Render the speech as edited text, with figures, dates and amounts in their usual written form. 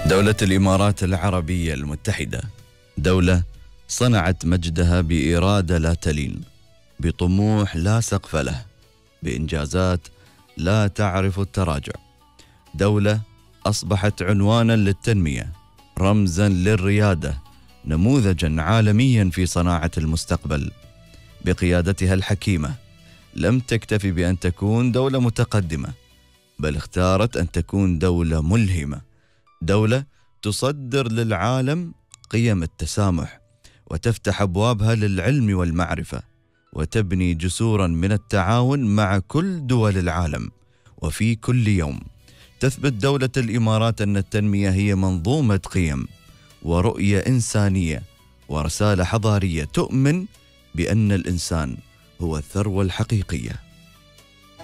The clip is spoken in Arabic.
دولة الإمارات العربية المتحدة دولة صنعت مجدها بإرادة لا تلين، بطموح لا سقف له، بإنجازات لا تعرف التراجع. دولة أصبحت عنوانا للتنمية، رمزا للريادة، نموذجا عالميا في صناعة المستقبل. بقيادتها الحكيمة لم تكتفي بأن تكون دولة متقدمة، بل اختارت أن تكون دولة ملهمة، دولة تصدر للعالم قيم التسامح، وتفتح أبوابها للعلم والمعرفة، وتبني جسورا من التعاون مع كل دول العالم. وفي كل يوم تثبت دولة الإمارات أن التنمية هي منظومة قيم ورؤية إنسانية ورسالة حضارية تؤمن بأن الإنسان هو الثروة الحقيقية.